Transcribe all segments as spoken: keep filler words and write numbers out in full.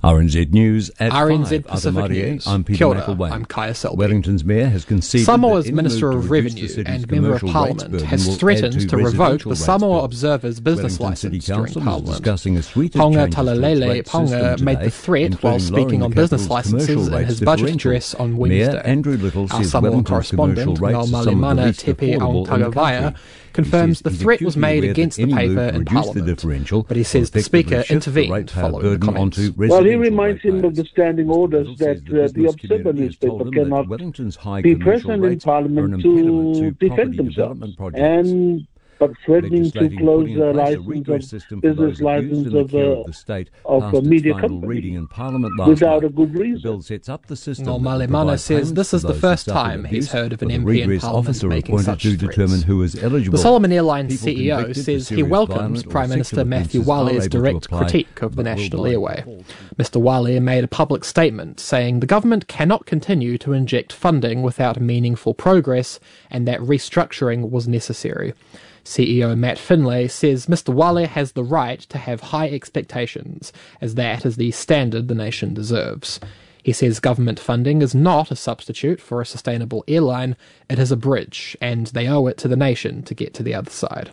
R N Z News at R N Z five. Pacific News. I'm Peter Kia ora, McElwain. I'm Kaya Selby. Wellington's mayor has conceded Samoa's that any Minister move of to reduce the Revenue city's and Member of commercial rates Parliament burden has will add threatened to, to revoke residential the rates Samoa bill. Observer's business Wellington City licence during Council is Parliament. discussing a suite of Ponga changes to its Talalele rate system Ponga made the today, threat while including speaking lowering on the business capital's licences commercial in rates his budget differential. address on Mayor Wednesday. Andrew Little Our says Samoan Wellington's correspondent, commercial rates are some of the Ngaumalemana least Tepe affordable in the Aontagawaya, country. confirms He the says threat he's was acutely made aware against that the any move paper to in reduce the Parliament, differential but he says will the Speaker effectively shift the intervened ratepayer following the burden comments. onto Well, he residential reminds him of ratepayers. the standing orders Little that says uh, the the business Observer community has told newspaper him that cannot Wellington's high be commercial present in rates are an Parliament impediment to to defend property themselves, development projects. and but threatening to Legislating close putting in the place a license redress of system for business those abused license in the of, care uh, of the state of passed a its media final company reading in Parliament last without night. a good The reason. bill sets up the system that will Ngaumalemana provide says payments this to is the those who first suffered time abuse, he's heard of an with a M P in redress Parliament officer making appointed such to threats. determine who is eligible. The Solomon Airlines People C E O convicted for says he serious welcomes violent or Prime Minister sexual Matthew offences are Wale's able to direct apply, critique of the but will National die Airway. default. Mister Wale made a public statement saying the government cannot continue to inject funding without meaningful progress and that restructuring was necessary. C E O Matt Finlay says Mister Wale has the right to have high expectations, as that is the standard the nation deserves. He says government funding is not a substitute for a sustainable airline, it is a bridge, and they owe it to the nation to get to the other side.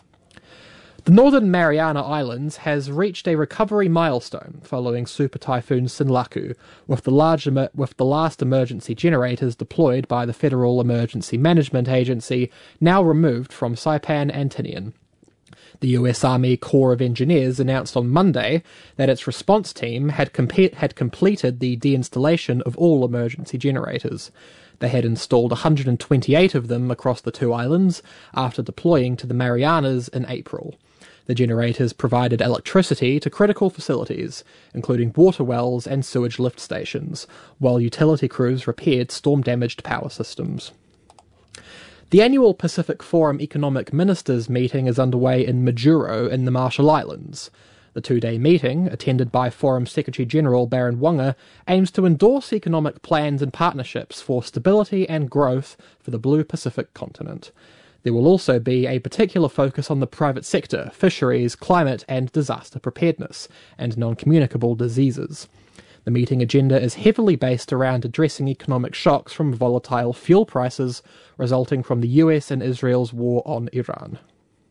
The Northern Mariana Islands has reached a recovery milestone following Super Typhoon Sinlaku, with the, large emer- with the last emergency generators deployed by the Federal Emergency Management Agency now removed from Saipan and Tinian. The U S Army Corps of Engineers announced on Monday that its response team had, compe- had completed the deinstallation of all emergency generators. They had installed one hundred twenty-eight of them across the two islands after deploying to the Marianas in April. The generators provided electricity to critical facilities, including water wells and sewage lift stations, while utility crews repaired storm-damaged power systems. The annual Pacific Forum Economic Ministers meeting is underway in Majuro in the Marshall Islands. The two-day meeting, attended by Forum Secretary-General Baron Wanga, aims to endorse economic plans and partnerships for stability and growth for the Blue Pacific continent. There will also be a particular focus on the private sector, fisheries, climate and disaster preparedness, and non-communicable diseases. The meeting agenda is heavily based around addressing economic shocks from volatile fuel prices resulting from the U S and Israel's war on Iran.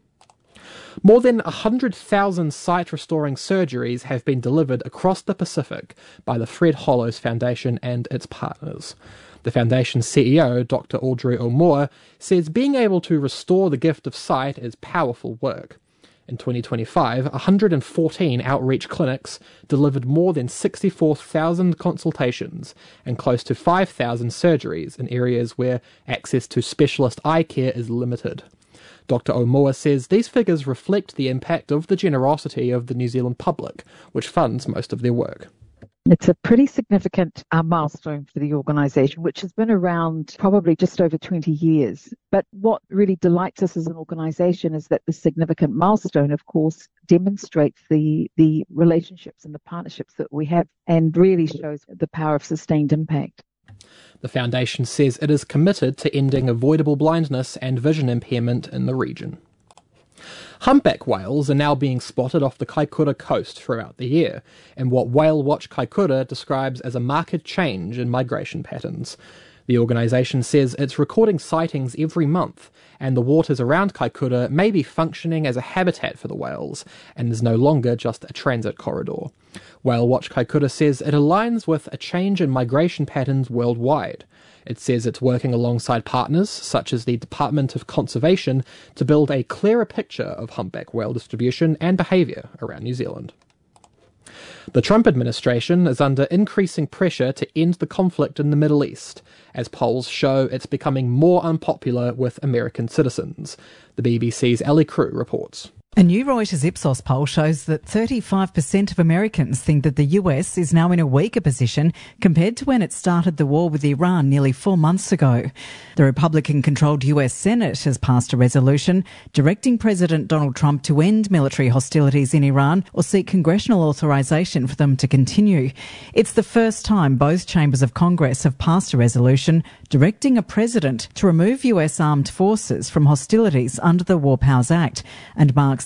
More than one hundred thousand sight-restoring surgeries have been delivered across the Pacific by the Fred Hollows Foundation and its partners. The Foundation's C E O, Doctor Audrey O'Moore, says being able to restore the gift of sight is powerful work. In twenty twenty-five, one hundred fourteen outreach clinics delivered more than sixty-four thousand consultations and close to five thousand surgeries in areas where access to specialist eye care is limited. Doctor O'Moore says these figures reflect the impact of the generosity of the New Zealand public, which funds most of their work. It's a pretty significant uh, milestone for the organisation, which has been around probably just over twenty years. But what really delights us as an organisation is that the significant milestone, of course, demonstrates the, the relationships and the partnerships that we have and really shows the power of sustained impact. The Foundation says it is committed to ending avoidable blindness and vision impairment in the region. Humpback whales are now being spotted off the Kaikoura coast throughout the year, in what Whale Watch Kaikoura describes as a marked change in migration patterns. The organisation says it's recording sightings every month, and the waters around Kaikoura may be functioning as a habitat for the whales, and is no longer just a transit corridor. Whale Watch Kaikoura says it aligns with a change in migration patterns worldwide. It says it's working alongside partners, such as the Department of Conservation, to build a clearer picture of humpback whale distribution and behaviour around New Zealand. The Trump administration is under increasing pressure to end the conflict in the Middle East, as polls show it's becoming more unpopular with American citizens. The B B C's Ellie Crew reports. A new Reuters Ipsos poll shows that thirty-five percent of Americans think that the U S is now in a weaker position compared to when it started the war with Iran nearly four months ago. The Republican-controlled U S Senate has passed a resolution directing President Donald Trump to end military hostilities in Iran or seek congressional authorization for them to continue. It's the first time both chambers of Congress have passed a resolution directing a president to remove U S armed forces from hostilities under the War Powers Act, and marks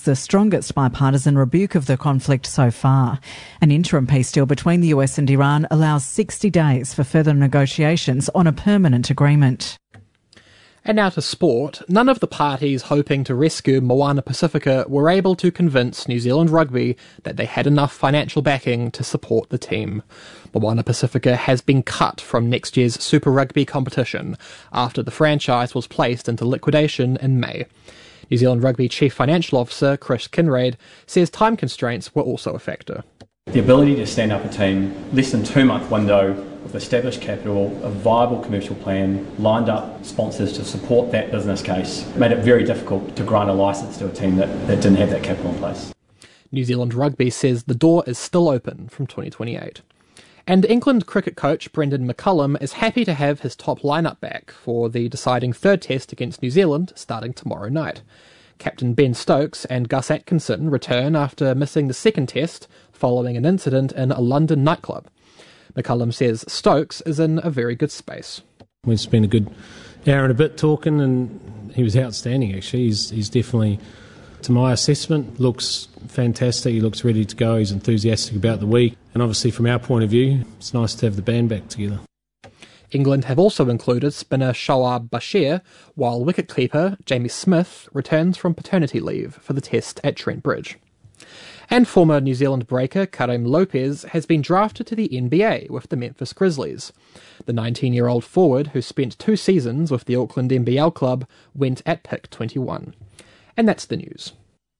the strongest bipartisan rebuke of the conflict so far. An interim peace deal between the U S and Iran allows sixty days for further negotiations on a permanent agreement. And now to sport. None of the parties hoping to rescue Moana Pacifica were able to convince New Zealand Rugby that they had enough financial backing to support the team. Moana Pacifica has been cut from next year's Super Rugby competition after the franchise was placed into liquidation in May. New Zealand Rugby Chief Financial Officer Chris Kinraid says time constraints were also a factor. The ability to stand up a team, less than two month window, with established capital, a viable commercial plan, lined up sponsors to support that business case, made it very difficult to grant a licence to a team that, that didn't have that capital in place. New Zealand Rugby says the door is still open from twenty twenty-eight. And England cricket coach Brendan McCullum is happy to have his top lineup back for the deciding third test against New Zealand starting tomorrow night. Captain Ben Stokes and Gus Atkinson return after missing the second test following an incident in a London nightclub. McCullum says Stokes is in a very good space. We've spent a good hour and a bit talking, and he was outstanding actually. He's, he's definitely, to my assessment, looks fantastic. He looks ready to go. He's enthusiastic about the week. And obviously from our point of view, it's nice to have the band back together. England have also included spinner Shoaib Bashir, while wicketkeeper Jamie Smith returns from paternity leave for the test at Trent Bridge. And former New Zealand breaker Karim Lopez has been drafted to the N B A with the Memphis Grizzlies. The nineteen-year-old forward, who spent two seasons with the Auckland N B L club, went at pick twenty-one. And that's the news.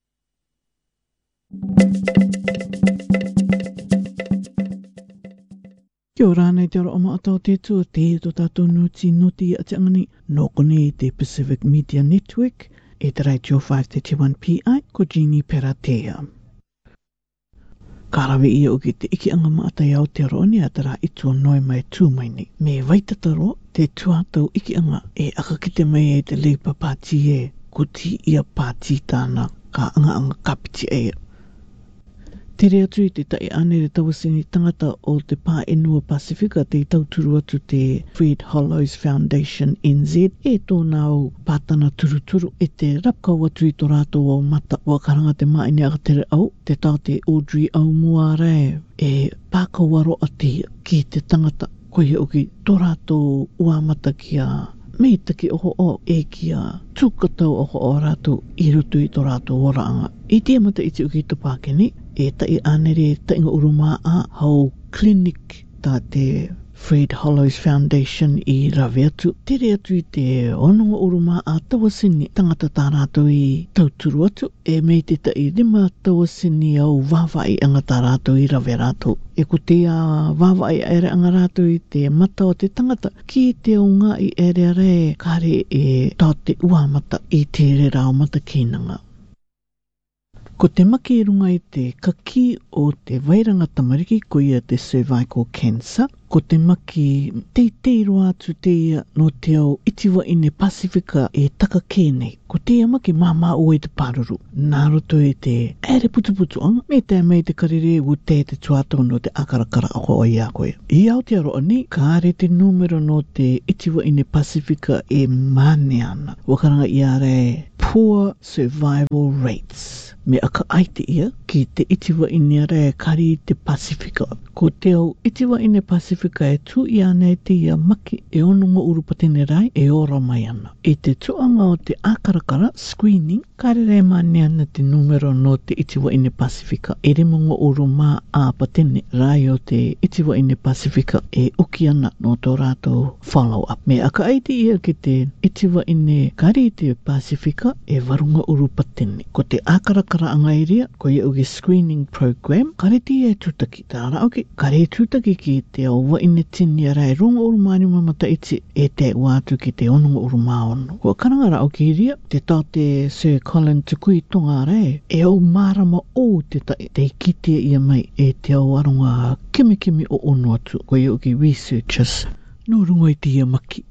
Kia ora nei te ora o maatau te tua te to tātou nuti noti a te angani nōkone te Pacific Media Network e te Radio five thirty-one P I ko Jeannie Peratea. Karawe ia o ki te iki anga maatai au te roani a tara itua noi mai tū mai ni. Me waitataro te tuatau iki anga e akakite mai e te Labour Party e ko ti ia pāti tāna ka anga anga kapiti e. Te rea tui te tai ane re tawasini tangata o te pā enua Pasifika te tauturu atu te Fred Hollows Foundation N Z e tōna au pātana turuturu e te rapkau atu i tō rātou o mata wa karanga te maine akatere au te tau te Audrey Aumuare e pākau waro ati ki te tangata koe o ki tō rātou ua mata ki a mei taki oho o e ki a tūkatau oho o rātou i rutu i tō rātou oraanga. I te amata iti o ki tō pākeni e tai anere ta inga uruma a hau clinic ta te Fred Hollows Foundation i rawe atu. Te rea atu i te ononga uruma a tawasini tangata tā rātou i tauturu atu e mei te tai rima tawasini au wawai anga tā rātou i rawe rātou. E ko te a wawai ere anga rātou i te mata o te tangata ki te o ngā i ere re kare e tā te uamata i te re rao mata kinanga. Ko te maki i runga i te kaki o te wairanga tamariki ko ia te cervical cancer. Ko te maki te teiro atu te ia no te au itiwa i ne Pasifika e taka kēnei. Ko te maki māmā o e te paruru. Nā roto e te ere putuputu anga me te mei te karere u te te tuatau no te akarakara ako o ia koe. I Aotearoa ni, ka are te numero no te itiwa i ne Pasifika e mane ana. Wakaranga i are poor survival rates. Me aka aite ia ki te itiwa i ne are kari te Pasifika. Ko te au itiwa i ne Pasifika e tu i ane te ia maki e ononga urupatene rai e ora mai ana. E te tuanga o te akarakara screening, karere mane ana te numero no te itiwa i ne Pasifika. E remonga uru mā a patene rai o te itiwa i ne Pasifika e uki ana no tō rātou follow up. Me aka aite ia ki te itiwa i ne kari te Pasifika e warunga urupatene. Ko te akarakara anga iria, ko ia uki screening program, kare ti e tutaki. Tāra oki, kare tutaki ki te au wa ine tini a rai ronga uru mani mamata iti e te wātu ki te onunga uru maono. Ko karangara au ki iria, te tau te Sir Colin Tukui tonga rai, e au marama o te tai, te kitea ia mai e te au aronga kimi kimi o ono atu, ko ia uki researchers, no runga i te ia maki.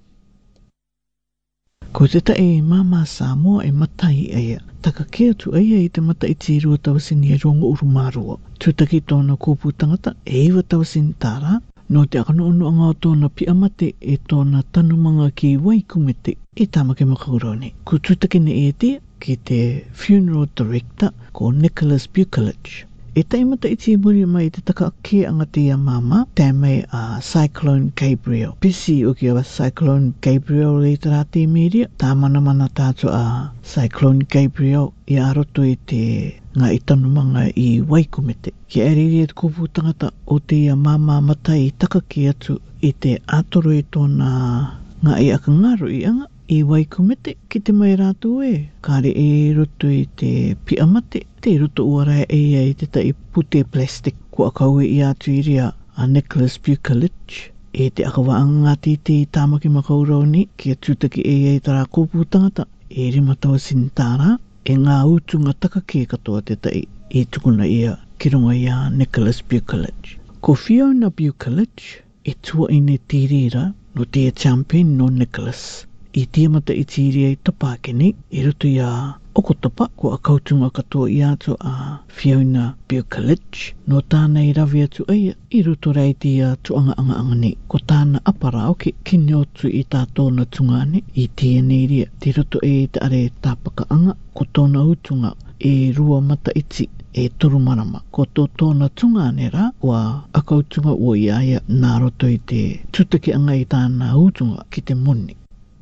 Ko te tae mama Samoa e matai eia. Taka ke atu eia i te mata i te rua tawasini e rongo uru marua. Tūtaki tōna kōpū tangata e iwa tawasini tāra. No te akano ono anga o tōna piamate e tōna tanumanga ki wai kumete e tāmake makaurone. Ko tūtaki ne e te, ki te funeral director ko Nicholas Bukelich. E taimata i te muri mai te taka ke anga te ia mama, tēmei a Cyclone Gabriel. Pisi o ki awa Cyclone Gabriel le tara te media, tā mana mana tātu a Cyclone Gabriel i aroto i te ngā itanumanga i Waikumete. Ki ariri e te kupu tangata o te ia mama mata i taka ki atu i te atoro i tōna ngā i aka ngaru i anga. I Waikumete ki te mai rātou e. Kāre e roto i te pia mate, te roto uara e i te tai pute plastic. Kua kaue i atu i ria a Nicholas Bukelich. E te akawaanga ngāti te i tāmaki makaurau ni, ki a tūtaki e i tara kōpū tangata. E rimatawa sintara, e ngā utunga taka ke katoa te tai. E tukuna ia ki runga i a Nicholas Bukelich. Ko Fiona Bukelich, e tua i ne tīrira no te champion no Nicholas. I tiamata i tīria i tapākeni, i rutu i a okotapa, ko a kautunga katoa i ato a Fiona Bukelich, no tāna i rawi atu aia, i rutu reiti a tuanga anga anga ni, ko tāna aparao ki kine otu i tā tōna tungane, i tia neiria, ti rutu e te are tāpaka anga, ko tōna utunga e rua mata iti, e toru marama, ko tō tōna tungane rā, wa a kautunga o i aia, nā roto i te tutaki anga i tāna utunga ki te moni.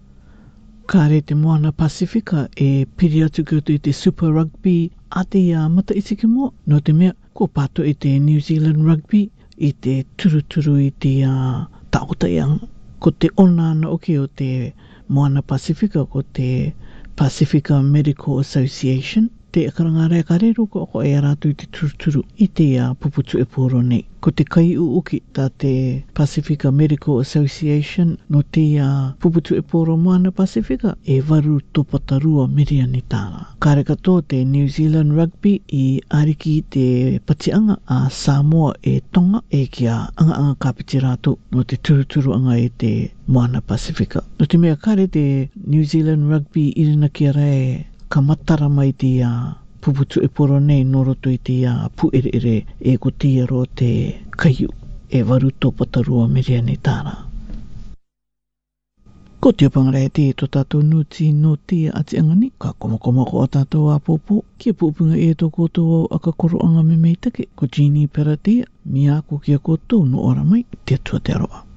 Kāre te moana Pasifika e piri atu ki i te Super Rugby a te uh, mata iti ki mo. No te mea, ko pato i te New Zealand Rugby i te turuturu i te uh, taota iang. Ko te ona ana oki o te moana Pasifika, ko te Pacifica Medical Association. Te akarangare karero ko ako e rātu i te turuturu i te uh, puputu e pōro nei. Ko te kai uuki tā te Pacifica Medical Association no te uh, puputu e pōro moana Pasifika e waru topata rua miria ni tāna. Kāre katoa te New Zealand Rugby i ariki te patianga a Samoa e Tonga e kia anga anga kapiti rātu no te turuturu anga e te moana Pasifika. No te mea kāre te New Zealand Rugby irina kia rai ka matara mai te uh, puputu e poro nei noroto i te uh, puere ere e ko te aro te kaiu e waru tōpata rua miria ni tāna. Ko te pangarai te to tātou nuti no te ati angani, ka komakoma ko a tātou a pōpō, kia pūpunga e to kōtou au aka koro anga me meitake, ko Jeannie Peratea, mi ako kia kōtou no ora mai, te atua te aroa.